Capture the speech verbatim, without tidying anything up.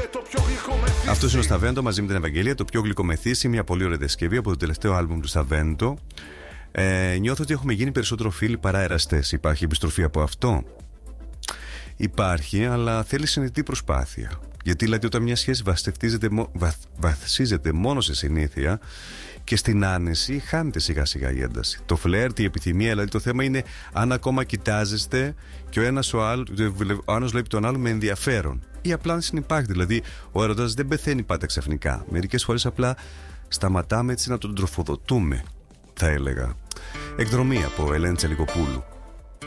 Αυτό είναι ο Σταβέντο μαζί με την Ευαγγελία. Το πιο γλυκομεθύσι, μια πολύ ωραία διασκευή από το τελευταίο άλμπουμ του Σταβέντο. Ε, νιώθω ότι έχουμε γίνει περισσότερο φίλοι παρά εραστές. Υπάρχει επιστροφή από αυτό? Υπάρχει, αλλά θέλει συνειδητή προσπάθεια. Γιατί δηλαδή όταν μια σχέση βαθ, βαθσίζεται μόνο σε συνήθεια και στην άνεση, χάνεται σιγά σιγά η ένταση. Το φλερτ, η επιθυμία, δηλαδή το θέμα είναι αν ακόμα κοιτάζεστε και ο ένας ο άλλος, ο άλλος βλέπει τον άλλο με ενδιαφέρον. Ή απλά αν συνυπάρχει. Δηλαδή ο έρωτας δεν πεθαίνει πάντα ξαφνικά. Μερικές φορές απλά σταματάμε έτσι να τον τροφοδοτούμε, θα έλεγα. Εκδρομή από Ελένη Τσαλικοπούλου.